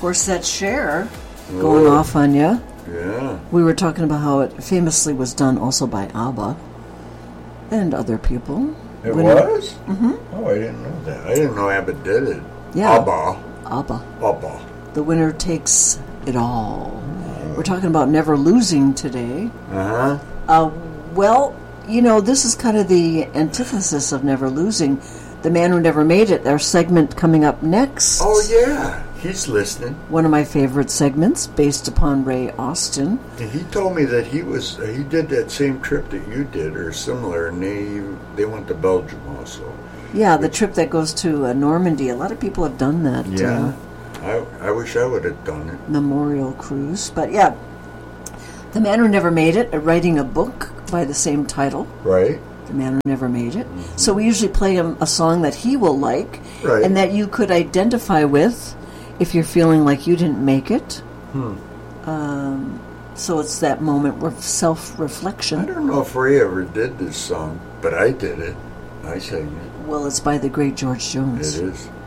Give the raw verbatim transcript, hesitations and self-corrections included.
course, that's Cher going oh. off on you. Yeah. We were talking about how it famously was done also by ABBA and other people. It when was? It, mm-hmm. Oh, I didn't know that. I didn't know ABBA did it. Yeah. ABBA. ABBA. ABBA. The winner takes it all. Oh. We're talking about never losing today. Uh-huh. Uh, well, you know, this is kind of the antithesis of never losing. The Man Who Never Made It, our segment coming up next. Oh, yeah. He's listening. One of my favorite segments, based upon Ray Austin. And he told me that he was he did that same trip that you did, or similar, and they they went to Belgium also. Yeah, the trip that goes to uh, Normandy. A lot of people have done that. Yeah. Uh, I I wish I would have done it. Memorial cruise. But yeah, The Man Who Never Made It, uh, writing a book by the same title. Right. The Man Who Never Made It. Mm-hmm. So we usually play him a song that he will like, right. and that you could identify with if you're feeling like you didn't make it. Hmm. Um, so it's that moment of self-reflection. I don't know if Ray ever did this song, but I did it. I sang it. Well, it's by the great George Jones. It is.